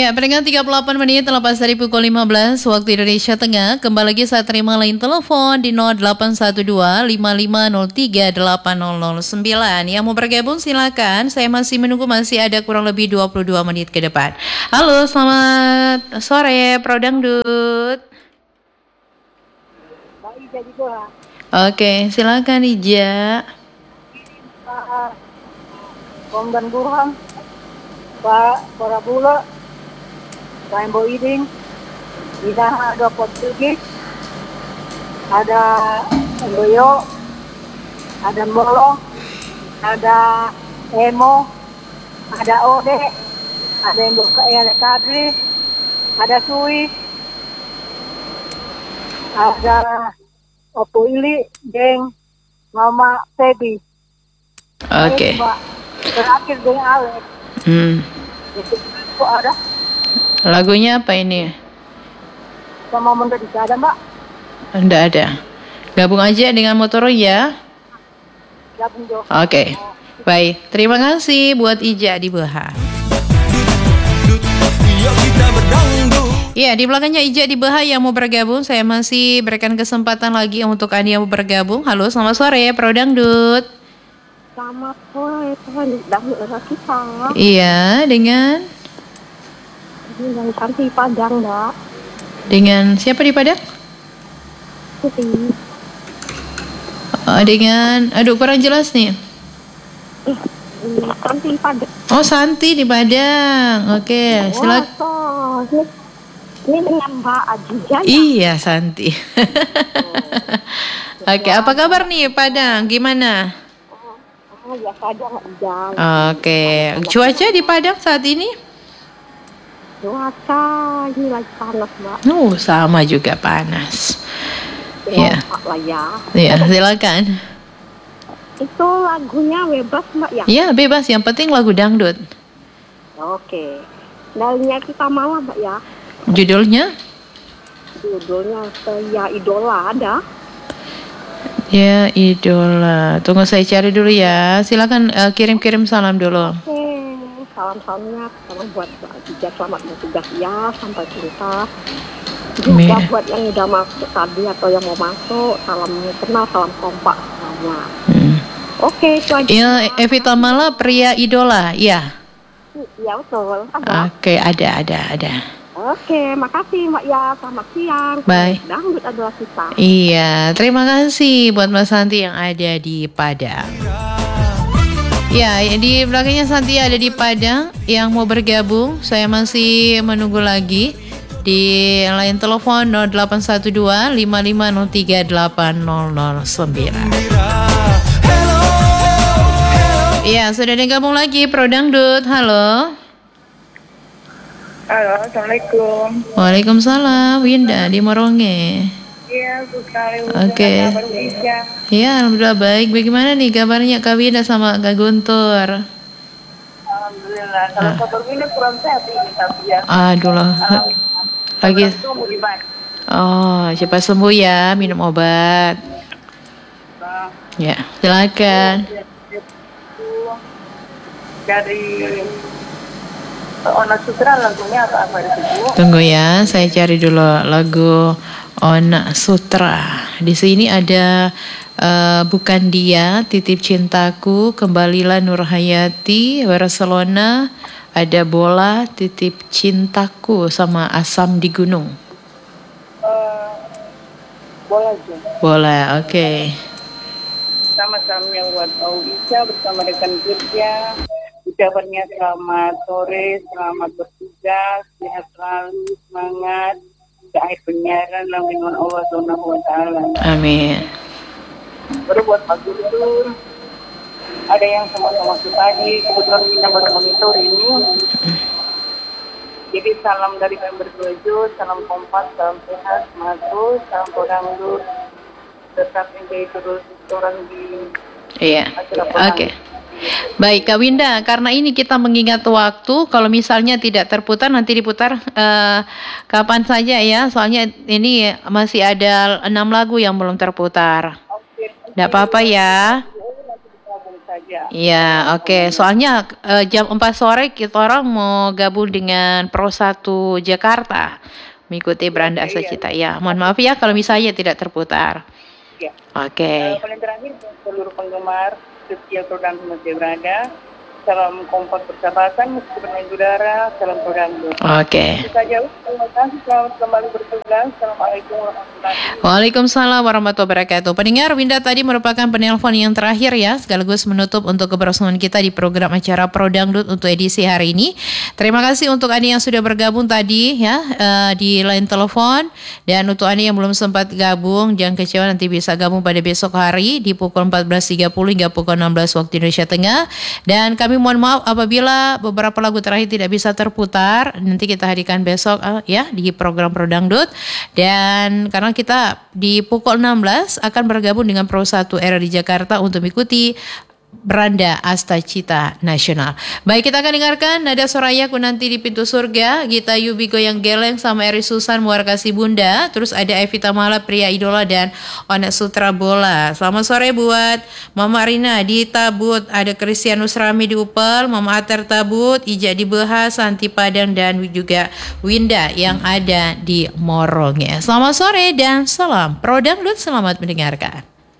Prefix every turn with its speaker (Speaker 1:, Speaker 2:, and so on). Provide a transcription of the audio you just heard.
Speaker 1: Ya, pendengar 38 menit terlepas dari pukul 15 waktu Indonesia Tengah. Kembali lagi saya terima line telepon di 0812 5503 8009. Yang mau bergabung silakan. Saya masih menunggu, masih ada kurang lebih 22 menit ke depan. Halo, selamat sore Pro Dangdut. Oke, silakan Ija.
Speaker 2: Komdan Burhan, Pak Parabula, Pak Embo Iding, di sana ada Portugis, ada Emboyo, ada Mbolo, ada Emo, ada Ode, ada Embo Kadri, ada Sui, ada Opo Ili, Geng, Mama Sebi.
Speaker 1: Oke.
Speaker 2: Terakhir dengan Alex. Kok ada?
Speaker 1: Lagunya apa ini?
Speaker 2: Sama menjadi ada Mbak?
Speaker 1: Enggak ada. Gabung aja dengan Motoro ya.
Speaker 2: Gabung Jo.
Speaker 1: Oke. Baik, terima kasih buat Ija di Beha. Ya, di belakangnya Ija di Beha yang mau bergabung, saya masih berikan kesempatan lagi untuk Anda yang mau bergabung. Halo, selamat sore Pro Dangdut.
Speaker 2: Selamat sore, Dangdut kita.
Speaker 1: Iya, dengan
Speaker 2: Santi Padang, Mbak.
Speaker 1: Dengan siapa di Padang?
Speaker 2: Putih.
Speaker 1: Dengan, aduh kurang jelas nih.
Speaker 2: Santi Padang.
Speaker 1: Oh, Santi di Padang. Oke, silakan.
Speaker 2: Ini dengan Mbak Ajija.
Speaker 1: Iya, Santi. Oke, apa kabar nih Padang? Gimana?
Speaker 2: Biasa aja nggak di jalan.
Speaker 1: Oke, cuaca di Padang saat ini?
Speaker 2: Cuaca ini lagi panas, Mbak.
Speaker 1: Sama juga panas. Iya.
Speaker 2: Lah ya.
Speaker 1: Iya, silakan.
Speaker 2: Itu lagunya bebas, Mbak ya?
Speaker 1: Iya, bebas. Yang penting lagu dangdut.
Speaker 2: Oke. Dalnya kita malam, Mbak ya.
Speaker 1: Judulnya?
Speaker 2: Judulnya Ya Idola ada.
Speaker 1: Ya Idola. Tunggu saya cari dulu ya. Silakan kirim-kirim salam dulu.
Speaker 2: Oke. Salam-salamnya salam buat Mbak Ajija, selamat bertugas ya sampai tuntas. Juga buat yang udah masuk tadi atau yang mau masuk, salam kenal, salam kompak semuanya. Oke, itu aja.
Speaker 1: Ya, Evita Mala pria idola, ya.
Speaker 2: Iya betul. Ada.
Speaker 1: Oke, ada.
Speaker 2: Oke, makasih Mbak ya. Selamat siang.
Speaker 1: Bye.
Speaker 2: Dangdut adalah kita.
Speaker 1: Iya, terima kasih buat Mas Santi yang ada di Padang. Ya, di belakangnya Santi ada di Padang yang mau bergabung. Saya masih menunggu lagi di line telepon 0812 5503 8009. Iya, sudah digabung lagi Pro Dangdut. Halo.
Speaker 2: Halo, Assalamualaikum.
Speaker 1: Waalaikumsalam, Winda di Moronge.
Speaker 2: Iya, sekali.
Speaker 1: Oke. Iya, alhamdulillah baik. Bagaimana nih kabarnya Kak Winda sama Kak Guntur?
Speaker 2: Alhamdulillah. Kalau kabar ini kurang sehat ini tapi ya.
Speaker 1: Aduh lah. Lagi. Oh, cepat sembuh ya, minum obat. Ya, silakan.
Speaker 2: Dari Ona Sutra lagunya apa itu?
Speaker 1: Tunggu ya, saya cari dulu lagu Ona Sutra. Di sini ada Bukan Dia, Titip Cintaku, Kembalilah Nurhayati, Barcelona, ada Bola, Titip Cintaku, sama Asam di Gunung.
Speaker 2: Bola aja.
Speaker 1: Bola, oke.
Speaker 2: Sama-sama yang buat Aulisha bersama rekan kerja. Ucapannya selamat sore, selamat bertugas, sehat selalu, semangat, akhir penyiaran dalam lindungan Allah Subhanahu wa Ta'ala.
Speaker 1: Amin.
Speaker 2: Baru buat Pak Guntur, ada yang sama-sama tadi, kebetulan kita baru monitor ini. Jadi salam dari member Gojo, salam kompas, salam sehat, semangat terus, salam Dangdut, tetap enjoy terus orang di acara Podang.
Speaker 1: Oke. Baik Kak Winda, karena ini kita mengingat waktu, kalau misalnya tidak terputar nanti diputar kapan saja ya, soalnya ini masih ada 6 lagu yang belum terputar. Tidak apa-apa ya.
Speaker 2: Ya.
Speaker 1: Ya, oke. Soalnya jam 4 sore kita orang mau gabung dengan Pro 1 Jakarta mengikuti Beranda Asa Cita. Ya, mohon maaf ya kalau misalnya tidak terputar.
Speaker 2: Ya.
Speaker 1: Oke.
Speaker 2: Paling terakhir seluruh penggemar setia program Masih Berada. Salam kompak persahabatan, meski bermain udara, salam Prodangdut.
Speaker 1: Oke.
Speaker 2: Itu saja, terima kasih, selamat kembali bertugas. Assalamualaikum warahmatullahi wabarakatuh.
Speaker 1: Waalaikumsalam warahmatullahi wabarakatuh. Pendengar, Winda tadi merupakan penelpon yang terakhir ya, sekaligus menutup untuk keberlangsungan kita di program acara Pro Dangdut untuk edisi hari ini. Terima kasih untuk Anda yang sudah bergabung tadi ya di line telepon, dan untuk Anda yang belum sempat gabung, jangan kecewa, nanti bisa gabung pada besok hari di pukul 14.30 hingga pukul 16 waktu Indonesia Tengah. Dan kami mohon maaf apabila beberapa lagu terakhir tidak bisa terputar, nanti kita hadirkan besok ya di program Pro Dangdut. Dan karena kita di pukul 16 akan bergabung dengan Pro 1 RRI Jakarta untuk mengikuti Beranda Asta Cita Nasional. Baik, kita akan dengarkan nada Sorayaku nanti di pintu surga, Gita Yubi Goyang Geleng sama Eri Susan Muar Kasih Bunda. Terus ada Evita Mala Pria Idola dan Onet Sutra Bola. Selamat sore buat Mama Rina di Tabut, ada Kristianus Rami di Upel, Mama Ater Tabut, Ija di Beha, Santi Padang, dan juga Winda yang ada di Morong ya. Selamat sore dan salam Pro Dangdut, selamat mendengarkan.